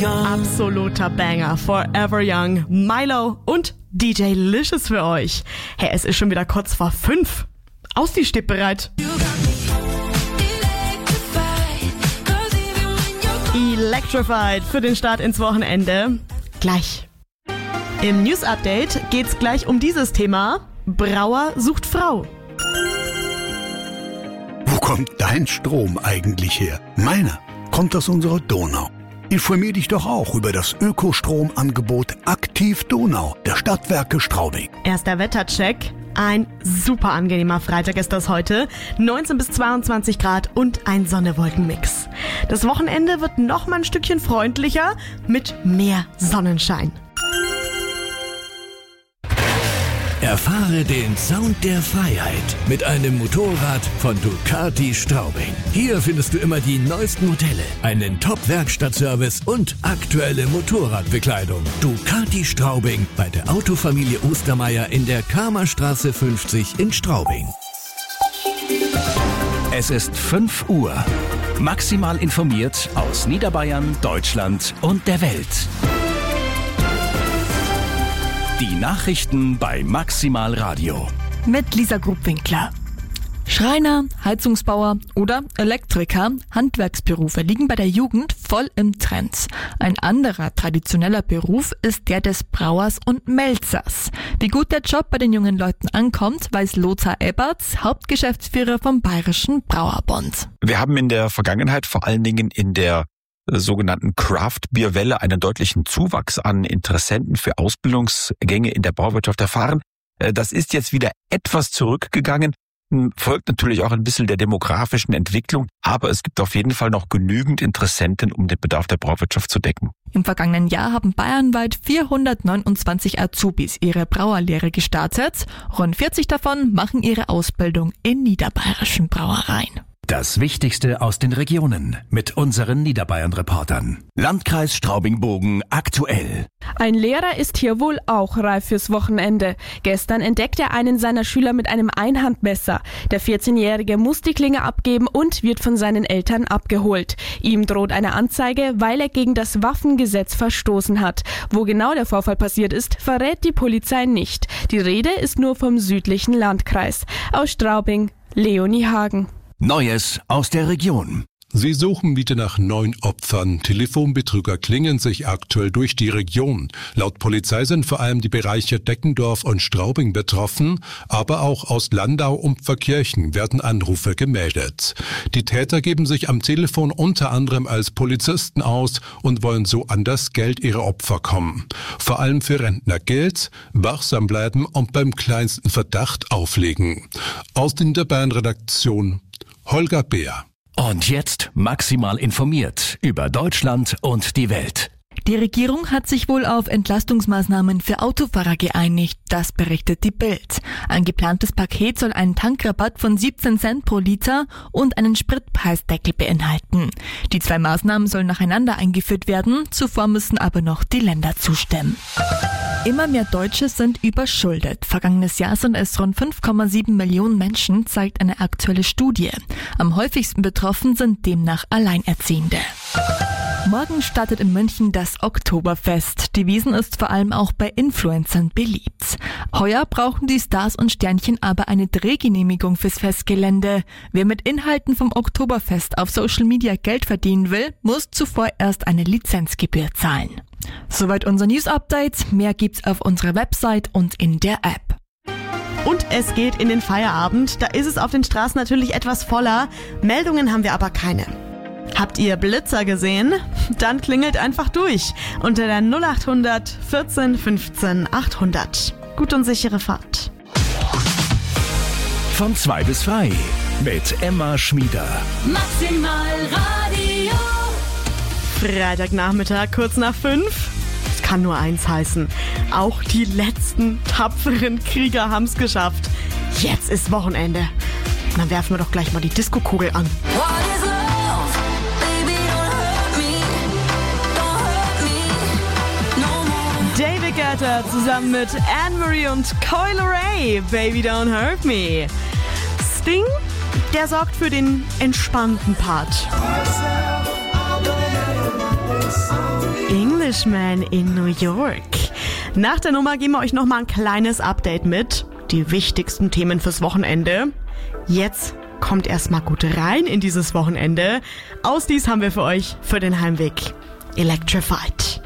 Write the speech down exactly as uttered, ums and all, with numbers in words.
young. Absoluter Banger. Forever Young, Milo und D J Licious für euch. Hey, es ist schon wieder kurz vor fünf. Austi steht bereit. Electrified für den Start ins Wochenende. Gleich. Im News Update geht's gleich um dieses Thema. Brauer sucht Frau. Wo kommt dein Strom eigentlich her? Meiner kommt aus unserer Donau. Informier dich doch auch über das Ökostromangebot Aktiv Donau der Stadtwerke Straubing. Erster Wettercheck. Ein super angenehmer Freitag ist das heute. neunzehn bis zweiundzwanzig Grad und ein Sonne-Wolken-Mix. Das Wochenende wird noch mal ein Stückchen freundlicher mit mehr Sonnenschein. Erfahre den Sound der Freiheit mit einem Motorrad von Ducati Straubing. Hier findest du immer die neuesten Modelle, einen Top-Werkstattservice und aktuelle Motorradbekleidung. Ducati Straubing bei der Autofamilie Ostermeier in der Kramerstraße fünfzig in Straubing. Es ist fünf Uhr. Maximal informiert aus Niederbayern, Deutschland und der Welt. Die Nachrichten bei Maximal Radio. Mit Lisa Grubwinkler. Schreiner, Heizungsbauer oder Elektriker, Handwerksberufe liegen bei der Jugend voll im Trend. Ein anderer traditioneller Beruf ist der des Brauers und Melzers. Wie gut der Job bei den jungen Leuten ankommt, weiß Lothar Eberts, Hauptgeschäftsführer vom Bayerischen Brauerbund. Wir haben in der Vergangenheit vor allen Dingen in der sogenannten Craft-Bier-Welle einen deutlichen Zuwachs an Interessenten für Ausbildungsgänge in der Brauwirtschaft erfahren. Das ist jetzt wieder etwas zurückgegangen, folgt natürlich auch ein bisschen der demografischen Entwicklung, aber es gibt auf jeden Fall noch genügend Interessenten, um den Bedarf der Brauwirtschaft zu decken. Im vergangenen Jahr haben bayernweit vierhundertneunundzwanzig Azubis ihre Brauerlehre gestartet. Rund vierzig davon machen ihre Ausbildung in niederbayerischen Brauereien. Das Wichtigste aus den Regionen mit unseren Niederbayern-Reportern. Landkreis Straubing-Bogen aktuell. Ein Lehrer ist hier wohl auch reif fürs Wochenende. Gestern entdeckt er einen seiner Schüler mit einem Einhandmesser. Der vierzehnjährige muss die Klinge abgeben und wird von seinen Eltern abgeholt. Ihm droht eine Anzeige, weil er gegen das Waffengesetz verstoßen hat. Wo genau der Vorfall passiert ist, verrät die Polizei nicht. Die Rede ist nur vom südlichen Landkreis. Aus Straubing, Leonie Hagen. Neues aus der Region. Sie suchen wieder nach neun Opfern. Telefonbetrüger klingen sich aktuell durch die Region. Laut Polizei sind vor allem die Bereiche Deckendorf und Straubing betroffen, aber auch aus Landau und Pfarrkirchen werden Anrufe gemeldet. Die Täter geben sich am Telefon unter anderem als Polizisten aus und wollen so an das Geld ihrer Opfer kommen. Vor allem für Rentner gilt, wachsam bleiben und beim kleinsten Verdacht auflegen. Aus der Niederbayern-Redaktion Holger Beer. Und jetzt maximal informiert über Deutschland und die Welt. Die Regierung hat sich wohl auf Entlastungsmaßnahmen für Autofahrer geeinigt, das berichtet die Bild. Ein geplantes Paket soll einen Tankrabatt von siebzehn Cent pro Liter und einen Spritpreisdeckel beinhalten. Die zwei Maßnahmen sollen nacheinander eingeführt werden, zuvor müssen aber noch die Länder zustimmen. Immer mehr Deutsche sind überschuldet. Vergangenes Jahr sind es rund fünf Komma sieben Millionen Menschen, zeigt eine aktuelle Studie. Am häufigsten betroffen sind demnach Alleinerziehende. Morgen startet in München das Oktoberfest. Die Wiesn ist vor allem auch bei Influencern beliebt. Heuer brauchen die Stars und Sternchen aber eine Drehgenehmigung fürs Festgelände. Wer mit Inhalten vom Oktoberfest auf Social Media Geld verdienen will, muss zuvor erst eine Lizenzgebühr zahlen. Soweit unser News-Update. Mehr gibt's auf unserer Website und in der App. Und es geht in den Feierabend. Da ist es auf den Straßen natürlich etwas voller. Meldungen haben wir aber keine. Habt ihr Blitzer gesehen? Dann klingelt einfach durch unter der null acht hundert vierzehn fünfzehn achthundert. Gut und sichere Fahrt. Von zwei bis drei mit Emma Schmieder. Maximal Radio. Freitagnachmittag, kurz nach fünf. Es kann nur eins heißen. Auch die letzten tapferen Krieger haben's geschafft. Jetzt ist Wochenende. Dann werfen wir doch gleich mal die Diskokugel an. David Guetta zusammen mit Anne-Marie und Coil Ray, Baby Don't Hurt Me. Sting, der sorgt für den entspannten Part. Irishman in New York. Nach der Nummer geben wir euch nochmal ein kleines Update mit. Die wichtigsten Themen fürs Wochenende. Jetzt kommt erstmal gut rein in dieses Wochenende. Aus dies haben wir für euch für den Heimweg Electrified.